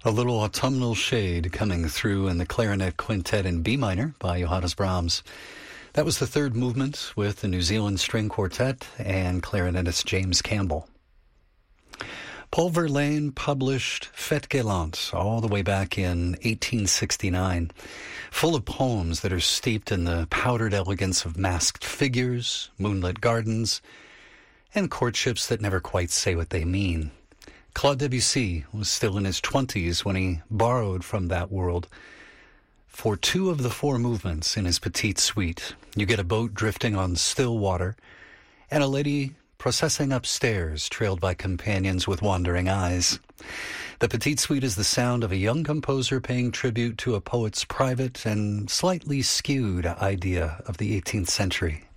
A little autumnal shade coming through in the clarinet quintet in B minor by Johannes Brahms. That was the third movement with the New Zealand String Quartet and clarinetist James Campbell. Paul Verlaine published Fête Galante all the way back in 1869, full of poems that are steeped in the powdered elegance of masked figures, moonlit gardens, and courtships that never quite say what they mean. Claude Debussy was still in his 20s when he borrowed from that world. For two of the four movements in his Petite Suite, you get a boat drifting on still water and a lady processing upstairs, trailed by companions with wandering eyes. The Petite Suite is the sound of a young composer paying tribute to a poet's private and slightly skewed idea of the 18th century.